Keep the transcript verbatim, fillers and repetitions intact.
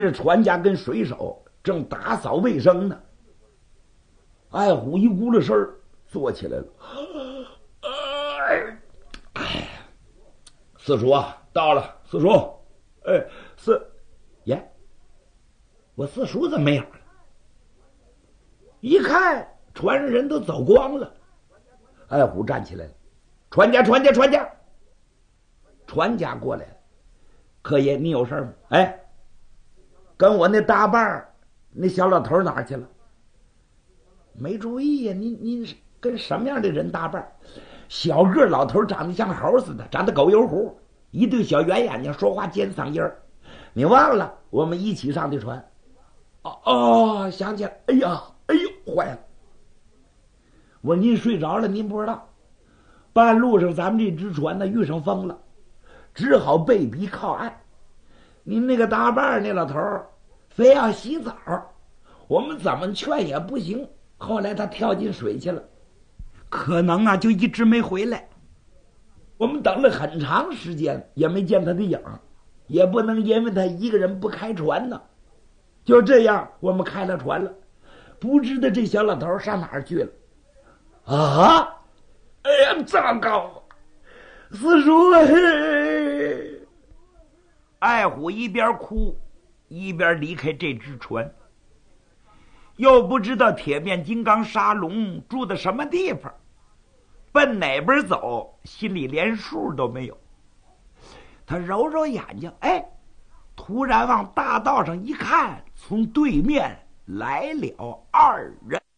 这船家跟水手正打扫卫生呢。爱虎一咕噜声儿坐起来了。哎，哎，四叔啊，到了，四叔。哎，四耶，我四叔怎么没影了？一看船上人都走光了。爱虎站起来了，船家，船家，船家，船家过来了。客爷，你有事吗？哎，跟我那搭伴儿那小老头哪儿去了？没注意呀、啊，您您跟什么样的人搭伴？小个老头长得像猴似的，长得狗油胡，一对小圆眼睛，说话尖嗓音儿。你忘了我们一起上的船？哦哦，想起来，哎呀，哎呦，坏了！我您睡着了，您不知道，半路上咱们这只船呢遇上风了，只好背逼靠岸。您那个搭伴那老头非要洗澡，我们怎么劝也不行。后来他跳进水去了，可能啊就一直没回来。我们等了很长时间也没见他的影，也不能因为他一个人不开船呢。就这样我们开了船了，不知道这小老头上哪儿去了。啊！哎呀，糟糕！四叔，嘿！爱虎一边哭一边离开这只船，又不知道铁面金刚沙龙住的什么地方，奔哪边走心里连数都没有。他揉揉眼睛，哎，突然往大道上一看，从对面来了二人。